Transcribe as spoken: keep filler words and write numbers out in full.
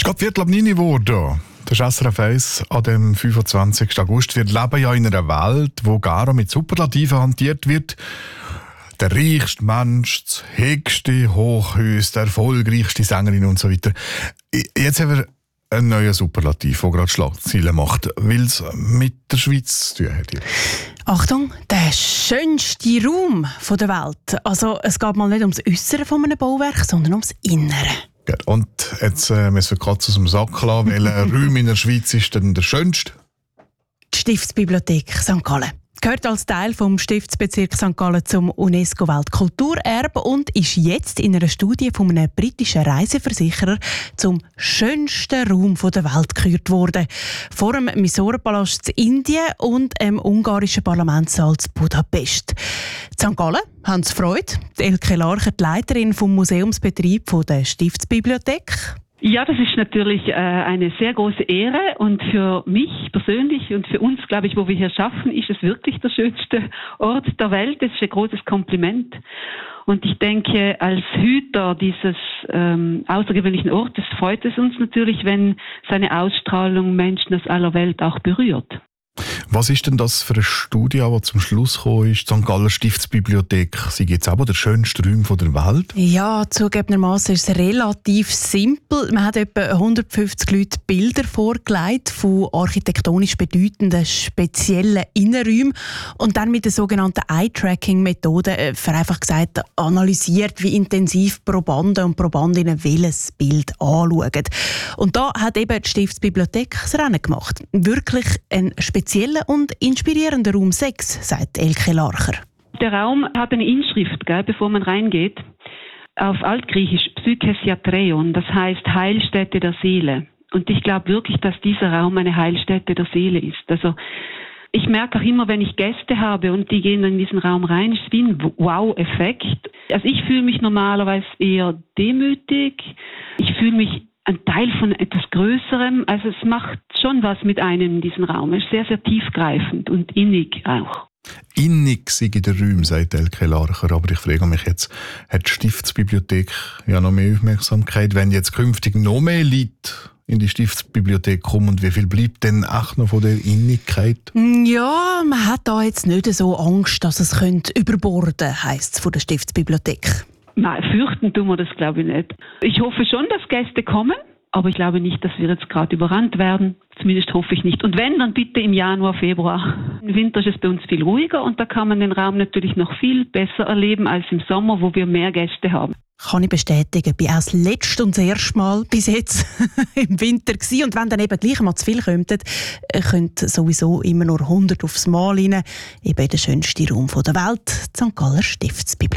gerade Viertel ab neun geworden. Das ist S R F eins an dem fünfundzwanzigsten August. Wir leben ja in einer Welt, wo gar mit Superlativen hantiert wird. Der reichste Mensch, das höchste Hochhaus, der erfolgreichste Sängerin und so weiter. Jetzt haben wir einen neuen Superlativ, der gerade Schlagzeilen macht, weil es mit der Schweiz zu tun hat. Achtung, der schönste Raum der Welt. Also es geht mal nicht ums Äußere von einem Bauwerk, sondern ums Innere. Und jetzt äh, müssen wir die Katze aus dem Sack lassen. Welcher Raum in der Schweiz ist denn der schönste? Die Stiftsbibliothek Sankt Gallen. Gehört als Teil vom Stiftsbezirk Sankt Gallen zum UNESCO-Weltkulturerbe und ist jetzt in einer Studie von einem britischen Reiseversicherer zum schönsten Raum der Welt gekürt worden. Vor dem Mysore-Palast in Indien und dem ungarischen Parlamentssaal in Budapest. In Sankt Gallen haben sie Freude. Elke Larcher, die Leiterin vom Museumsbetrieb der Stiftsbibliothek. Ja, das ist natürlich äh, eine sehr große Ehre und für mich persönlich und für uns, glaube ich, wo wir hier schaffen, ist es wirklich der schönste Ort der Welt. Das ist ein großes Kompliment. Und ich denke, als Hüter dieses ähm, außergewöhnlichen Ortes freut es uns natürlich, wenn seine Ausstrahlung Menschen aus aller Welt auch berührt. Was ist denn das für eine Studie, die zum Schluss gekommen ist? Die Sankt Galler Stiftsbibliothek, sie gibt es aber der schönste Raum der Welt? Ja, zugegebenermaßen ist es relativ simpel. Man hat etwa hundertfünfzig Leute Bilder vorgelegt von architektonisch bedeutenden speziellen Innenräumen und dann mit der sogenannten Eye-Tracking-Methode vereinfacht gesagt analysiert, wie intensiv Probanden und Probandinnen welches Bild anschauen. Und da hat eben die Stiftsbibliothek das Rennen gemacht. Wirklich ein spezieller und inspirierender Raum sechs, sagt Elke Larcher. Der Raum hat eine Inschrift, gell, bevor man reingeht, auf Altgriechisch Psychesiatreion, das heißt Heilstätte der Seele. Und ich glaube wirklich, dass dieser Raum eine Heilstätte der Seele ist. Also ich merke auch immer, wenn ich Gäste habe und die gehen in diesen Raum rein, ist es wie ein Wow-Effekt. Also ich fühle mich normalerweise eher demütig. Ich fühle mich ein Teil von etwas Größerem. Also es macht schon was mit einem in diesem Raum. Es ist sehr, sehr tiefgreifend und innig auch. Innig sei in den Räumen, sagt Elke Larcher. Aber ich frage mich jetzt, hat die Stiftsbibliothek ja noch mehr Aufmerksamkeit, wenn jetzt künftig noch mehr Leute in die Stiftsbibliothek kommen und wie viel bleibt denn auch noch von der Innigkeit? Ja, man hat da jetzt nicht so Angst, dass es könnte überborden, heisst es von der Stiftsbibliothek. Nein, fürchten tun wir das, glaube ich, nicht. Ich hoffe schon, dass Gäste kommen, aber ich glaube nicht, dass wir jetzt gerade überrannt werden. Zumindest hoffe ich nicht. Und wenn, dann bitte im Januar, Februar. Im Winter ist es bei uns viel ruhiger und da kann man den Raum natürlich noch viel besser erleben als im Sommer, wo wir mehr Gäste haben. Kann ich bestätigen. Ich war auch das letzte und das erste Mal bis jetzt im Winter gewesen. Und wenn dann eben gleich mal zu viel kommt, könnt sowieso immer nur hundert aufs Mal rein. Eben in den schönsten Raum der Welt, die Sankt Galler Stiftsbibliothek.